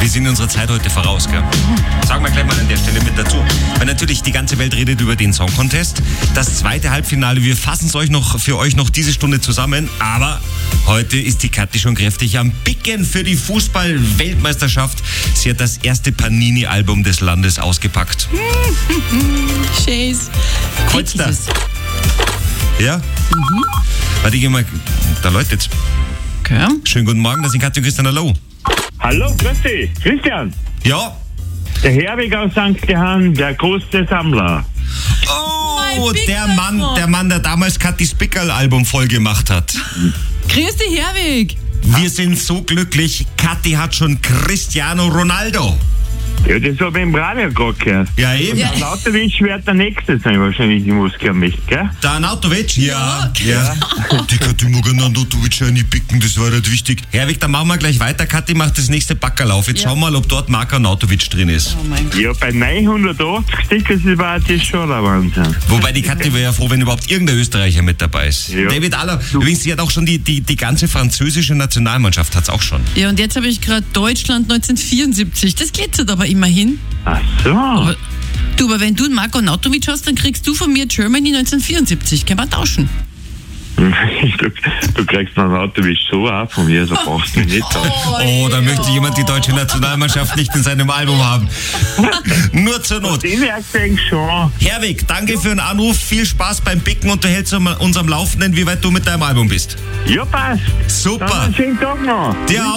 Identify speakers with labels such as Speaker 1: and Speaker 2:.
Speaker 1: Wir sind unserer Zeit heute voraus, gell? Sagen wir gleich mal an der Stelle mit dazu. Weil natürlich die ganze Welt redet über den Song Contest. Das zweite Halbfinale, wir fassen es für euch noch diese Stunde zusammen. Aber heute ist die Kathi schon kräftig am Picken für die Fußball-Weltmeisterschaft. Sie hat das erste Panini-Album des Landes ausgepackt.
Speaker 2: Scheiß.
Speaker 1: Kreuz da. Ja? Warte, ich geh mal. Da läutet's.
Speaker 2: Okay.
Speaker 1: Schönen guten Morgen, das sind Kathi und Christian. Hallo.
Speaker 3: Hallo, grüß dich. Christian,
Speaker 1: Ja.
Speaker 3: der Herwig aus St. Johann, der große Sammler.
Speaker 1: Oh,
Speaker 2: Mein
Speaker 1: der Mann, der damals Kathis Pickerl-Album voll gemacht hat.
Speaker 2: Grüß dich, Herwig.
Speaker 1: Wir sind so glücklich. Kathi hat schon Cristiano Ronaldo.
Speaker 3: Ja, das habe ich im Radio gerade gehört.
Speaker 1: Ja, eben.
Speaker 2: Ja.
Speaker 3: Lauterwitsch wird der Nächste sein, wahrscheinlich, ich muss gerne mich, gell?
Speaker 1: Der Arnautovic? Ja.
Speaker 2: Ja.
Speaker 1: Die Kathi mag einen Arnautovic reinpicken, das war nicht wichtig. Herwig, dann machen wir gleich weiter. Kathi macht das nächste Backerl auf. Jetzt
Speaker 2: Ja.
Speaker 1: schauen wir mal, ob dort Marc Arnautovic drin ist.
Speaker 2: Oh mein Gott.
Speaker 3: Ja, bei 980 Stickers war das schon der Wahnsinn.
Speaker 1: Wobei die Kathi wäre ja froh, wenn überhaupt irgendein Österreicher mit dabei ist.
Speaker 3: Ja.
Speaker 1: David Aller, übrigens, sie hat auch schon die ganze französische Nationalmannschaft hat's auch schon.
Speaker 2: Ja, und jetzt habe ich gerade Deutschland 1974. Das glitzert aber immerhin.
Speaker 3: Ach so.
Speaker 2: Aber wenn du einen Marko Arnautovic hast, dann kriegst du von mir Germany 1974. Können wir tauschen?
Speaker 3: Du kriegst einen Autowisch so auch von mir, da brauchst du mich nicht tauschen.
Speaker 1: Oh, da möchte jemand die deutsche Nationalmannschaft nicht in seinem Album haben. Nur zur Not.
Speaker 3: Den merkst du eigentlich schon.
Speaker 1: Herwig, danke für den Anruf. Viel Spaß beim Picken und du hältst uns am Laufenden, wie weit du mit deinem Album bist.
Speaker 3: Ja, passt.
Speaker 1: Super.
Speaker 3: Dann einen schönen Tag noch.
Speaker 1: Dir